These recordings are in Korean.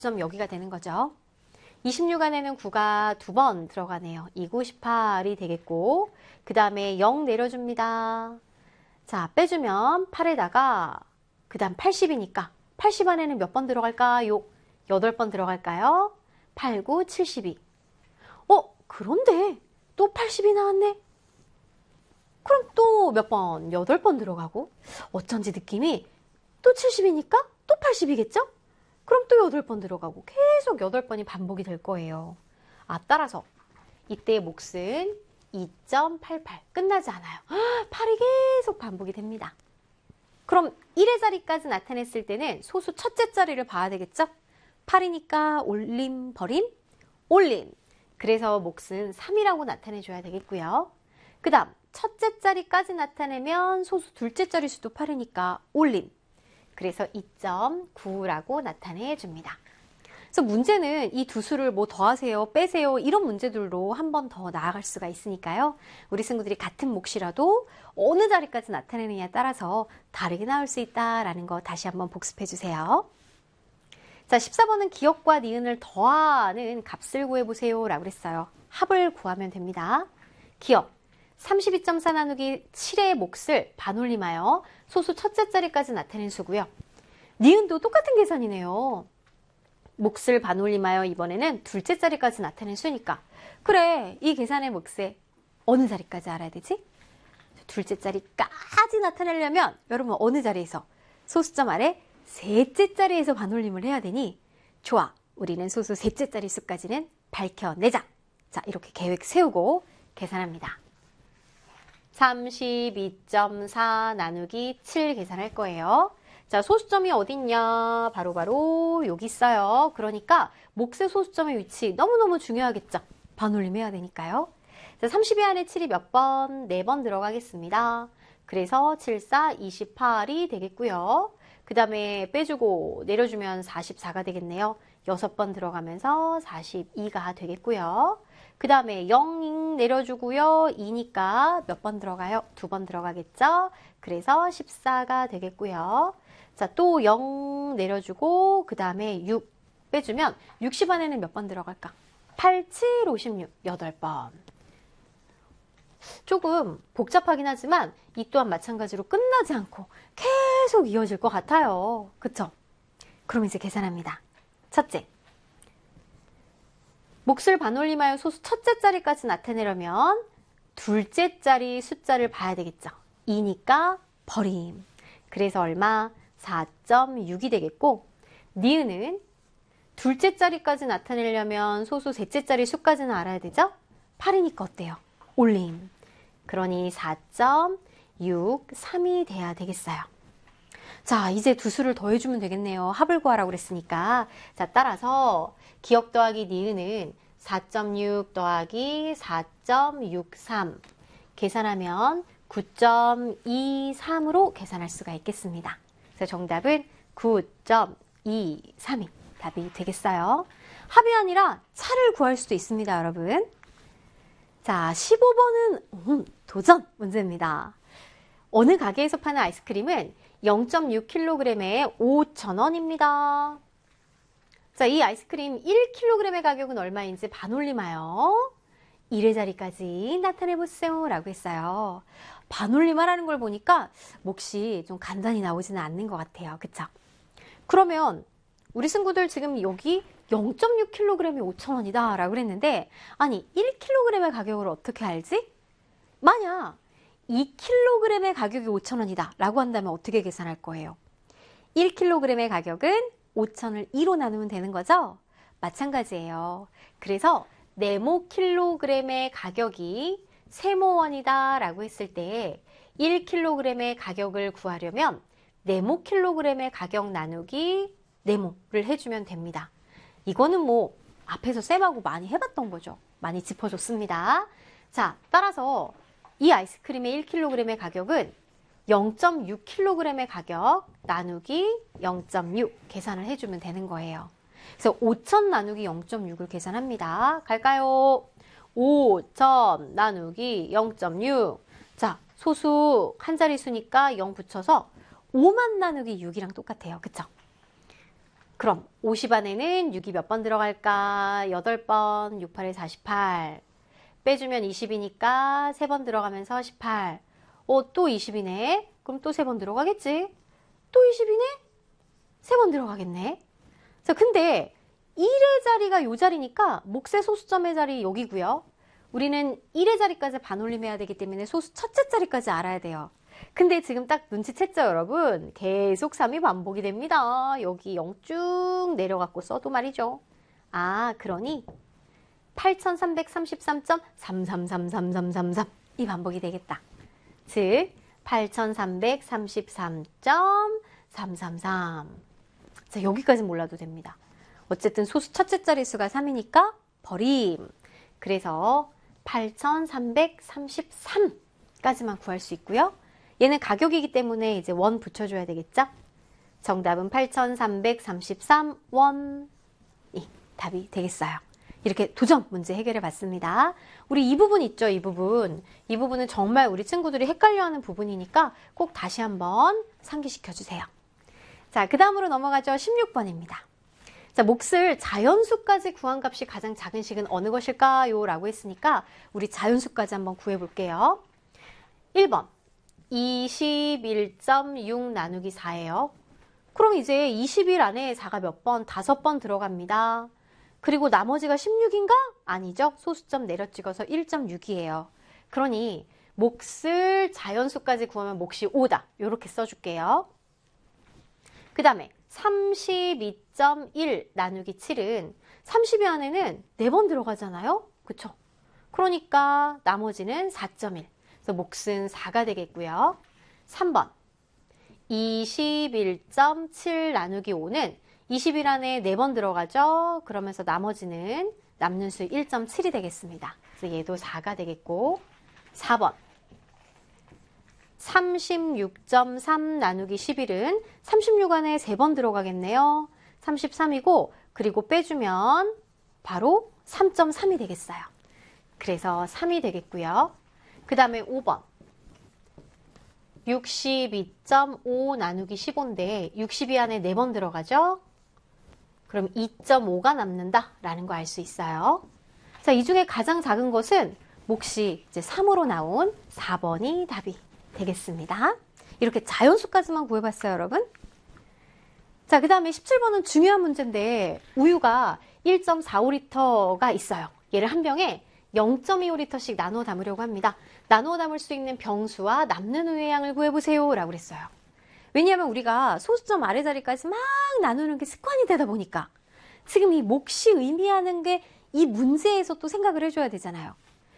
점 여기가 되는 거죠. 26 안에는 9가 2번 들어가네요. 298이 되겠고, 그 다음에 0 내려줍니다. 자, 빼주면 8에다가 그 다음 80이니까 80 안에는 몇 번 들어갈까요? 8번 들어갈까요? 8, 9, 72. 그런데 또 80이 나왔네. 그럼 또 몇 번? 8번 들어가고, 어쩐지 느낌이 또 70이니까 또 80이겠죠? 그럼 또 8번 들어가고 계속 8번이 반복이 될 거예요. 따라서 이때의 몫은 2.88 끝나지 않아요. 8이 계속 반복이 됩니다. 그럼 1의 자리까지 나타냈을 때는 소수 첫째 자리를 봐야 되겠죠? 8이니까 올림, 버림, 올림. 그래서 몫은 3이라고 나타내줘야 되겠고요. 그 다음 첫째 자리까지 나타내면 소수 둘째 자리 수도 8이니까 올림. 그래서 2.9라고 나타내줍니다. 그래서 문제는 이 두 수를 뭐 더하세요, 빼세요 이런 문제들로 한 번 더 나아갈 수가 있으니까요. 우리 친구들이 같은 몫이라도 어느 자리까지 나타내느냐에 따라서 다르게 나올 수 있다라는 거 다시 한번 복습해 주세요. 자, 14번은 기억과 니은을 더하는 값을 구해보세요 라고 그랬어요. 합을 구하면 됩니다. 기억 32.4 나누기 7의 몫을 반올림하여 소수 첫째 자리까지 나타낸 수고요. 니은도 똑같은 계산이네요. 몫을 반올림하여 이번에는 둘째 자리까지 나타낸 수니까, 그래, 이 계산의 몫에 어느 자리까지 알아야 되지? 둘째 자리까지 나타내려면 여러분 어느 자리에서? 소수점 아래 셋째 자리에서 반올림을 해야 되니, 좋아, 우리는 소수 셋째 자리 수까지는 밝혀내자. 자, 이렇게 계획 세우고 계산합니다. 32.4 나누기 7 계산할 거예요. 자, 소수점이 어딨냐? 바로 여기 있어요. 그러니까 몫의 소수점의 위치 너무너무 중요하겠죠? 반올림 해야 되니까요. 자, 32 안에 7이 몇 번? 4번 들어가겠습니다. 그래서 7, 4, 28이 되겠고요. 그 다음에 빼주고 내려주면 44가 되겠네요. 6번 들어가면서 42가 되겠고요. 그 다음에 0 내려주고요. 2니까 몇 번 들어가요? 2번 들어가겠죠? 그래서 14가 되겠고요. 자, 또 0 내려주고 그 다음에 6 빼주면 60 안에는 몇 번 들어갈까? 8, 7, 56, 8번. 조금 복잡하긴 하지만 이 또한 마찬가지로 끝나지 않고 계속 이어질 것 같아요. 그쵸? 그럼 이제 계산합니다. 첫째, 몫을 반올림하여 소수 첫째 자리까지 나타내려면 둘째 자리 숫자를 봐야 되겠죠. 2니까 버림. 그래서 얼마? 4.6이 되겠고, 니은은 둘째 자리까지 나타내려면 소수 셋째 자리 수까지는 알아야 되죠? 8이니까 어때요? 올림. 그러니 4.63이 돼야 되겠어요. 자, 이제 두 수를 더해주면 되겠네요. 합을 구하라고 그랬으니까. 자, 따라서 기억 더하기 니은은 4.6 더하기 4.63 계산하면 9.23으로 계산할 수가 있겠습니다. 그래서 정답은 9.23이 답이 되겠어요. 합이 아니라 차를 구할 수도 있습니다, 여러분. 자, 15번은 도전 문제입니다. 어느 가게에서 파는 아이스크림은 0.6kg에 5,000원입니다. 자, 이 아이스크림 1kg의 가격은 얼마인지 반올림하여 1의 자리까지 나타내보세요 라고 했어요. 반올림하라는 걸 보니까 몫이 좀 간단히 나오지는 않는 것 같아요. 그쵸? 그러면 우리 친구들 지금 여기 0.6kg에 5,000원이다 라고 그랬는데, 아니 1kg의 가격을 어떻게 알지? 만약 2kg의 가격이 5,000원이다 라고 한다면 어떻게 계산할 거예요? 1kg의 가격은 5,000을 2로 나누면 되는 거죠? 마찬가지예요. 그래서 네모 킬로그램의 가격이 세모원이다 라고 했을 때 1kg의 가격을 구하려면 네모 킬로그램의 가격 나누기 네모를 해주면 됩니다. 이거는 뭐 앞에서 쌤하고 많이 해봤던 거죠. 많이 짚어줬습니다. 자, 따라서 이 아이스크림의 1kg의 가격은 0.6kg의 가격 나누기 0.6 계산을 해주면 되는 거예요. 그래서 5,000 나누기 0.6을 계산합니다. 갈까요? 5,000 나누기 0.6. 자, 소수 한 자리 수니까 0 붙여서 5만 나누기 6이랑 똑같아요. 그쵸? 그럼 50 안에는 6이 몇 번 들어갈까? 8번, 6, 8에 48. 빼주면 20이니까 3번 들어가면서 18. 또 20이네. 그럼 또 3번 들어가겠지? 또 20이네? 3번 들어가겠네. 자, 근데 1의 자리가 요 자리니까 몫의 소수점의 자리 여기고요. 우리는 1의 자리까지 반올림해야 되기 때문에 소수 첫째 자리까지 알아야 돼요. 근데 지금 딱 눈치챘죠, 여러분? 계속 3이 반복이 됩니다. 여기 0 쭉 내려갖고 써도 말이죠. 그러니 8333.3333333 이 반복이 되겠다. 즉 8333.333. 자, 여기까지 몰라도 됩니다. 어쨌든 소수 첫째 자릿수가 3이니까 버림. 그래서 8333까지만 구할 수 있고요. 얘는 가격이기 때문에 이제 원 붙여줘야 되겠죠? 정답은 8333원이 답이 되겠어요. 이렇게 도전 문제 해결해 봤습니다. 우리 이 부분 있죠? 이 부분. 이 부분은 정말 우리 친구들이 헷갈려하는 부분이니까 꼭 다시 한번 상기시켜 주세요. 자, 그 다음으로 넘어가죠. 16번입니다. 자, 몫을 자연수까지 구한 값이 가장 작은 식은 어느 것일까요? 라고 했으니까 우리 자연수까지 한번 구해 볼게요. 1번 21.6 나누기 4예요. 그럼 이제 21 안에 4가 몇 번? 5번 들어갑니다. 그리고 나머지가 16인가? 아니죠. 소수점 내려 찍어서 1.6이에요. 그러니 몫을 자연수까지 구하면 몫이 5다. 이렇게 써줄게요. 그 다음에 32.1 나누기 7은 32 안에는 4번 들어가잖아요. 그쵸? 그러니까 나머지는 4.1. 그래서 몫은 4가 되겠고요. 3번 21.7 나누기 5는 21 안에 4번 들어가죠. 그러면서 나머지는 남는 수 1.7이 되겠습니다. 그래서 얘도 4가 되겠고 4번 36.3 나누기 11은 36 안에 3번 들어가겠네요. 33이고 그리고 빼주면 바로 3.3이 되겠어요. 그래서 3이 되겠고요. 그 다음에 5번 62.5 나누기 15인데 62 안에 4번 들어가죠. 그럼 2.5가 남는다 라는 거 알 수 있어요. 자, 이 중에 가장 작은 것은 몫이 이제 3으로 나온 4번이 답이 되겠습니다. 이렇게 자연수까지만 구해봤어요, 여러분. 자, 그 다음에 17번은 중요한 문제인데 우유가 1.45L가 있어요. 얘를 한 병에 0.25L씩 나누어 담으려고 합니다. 나누어 담을 수 있는 병수와 남는 우유의 양을 구해보세요 라고 그랬어요. 왜냐하면 우리가 소수점 아래 자리까지 막 나누는 게 습관이 되다 보니까 지금 이 몫이 의미하는 게 이 문제에서 또 생각을 해줘야 되잖아요.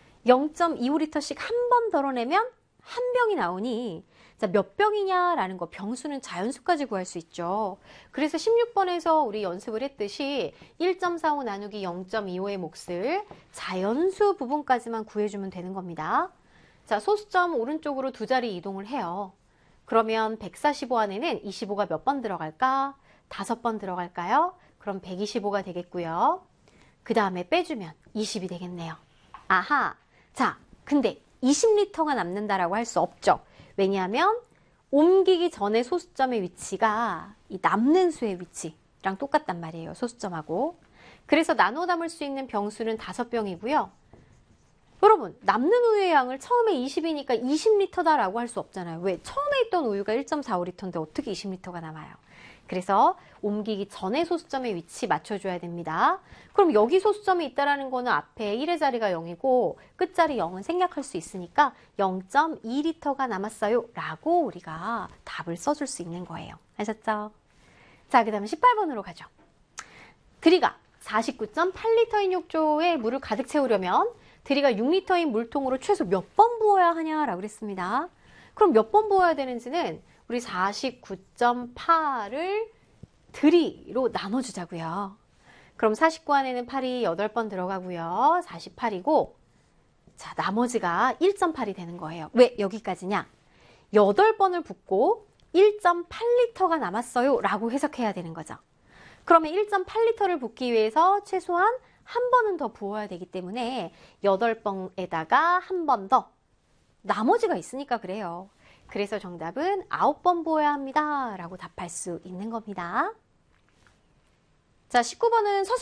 0.25L씩 한 번 덜어내면 한 병이 나오니 자, 몇 병이냐라는 거 병수는 자연수까지 구할 수 있죠. 그래서 16번에서 우리 연습을 했듯이 1.45 나누기 0.25의 몫을 자연수 부분까지만 구해주면 되는 겁니다. 자, 소수점 오른쪽으로 두 자리 이동을 해요. 그러면 145 안에는 25가 몇 번 들어갈까? 5번 들어갈까요? 그럼 125가 되겠고요. 그 다음에 빼주면 20이 되겠네요. 아하. 자, 근데 20L가 남는다라고 할 수 없죠. 왜냐하면 옮기기 전에 소수점의 위치가 이 남는 수의 위치랑 똑같단 말이에요. 소수점하고. 그래서 나눠 담을 수 있는 병수는 5병이고요. 여러분, 남는 우유의 양을 처음에 20이니까 20L다라고 할 수 없잖아요. 왜? 처음에 있던 우유가 1.45L인데 어떻게 20L가 남아요? 그래서 옮기기 전에 소수점의 위치 맞춰줘야 됩니다. 그럼 여기 소수점이 있다라는 거는 앞에 1의 자리가 0이고 끝자리 0은 생략할 수 있으니까 0.2L가 남았어요 라고 우리가 답을 써줄 수 있는 거예요. 아셨죠? 자, 그 다음에 18번으로 가죠. 드리가 49.8L인 욕조에 물을 가득 채우려면 드리가 6L인 물통으로 최소 몇 번 부어야 하냐라고 그랬습니다. 그럼 몇 번 부어야 되는지는 우리 49.8을 드리로 나눠주자고요. 그럼 49 안에는 8이 8번 들어가고요. 48이고 자, 나머지가 1.8이 되는 거예요. 왜 여기까지냐? 8번을 붓고 1.8L가 남았어요 라고 해석해야 되는 거죠. 그러면 1.8L를 붓기 위해서 최소한 한 번은 더 부어야 되기 때문에 8번에다가 한 번 더 나머지가 있으니까 그래요. 그래서 정답은 9번 부어야 합니다 라고 답할 수 있는 겁니다. 자, 19번은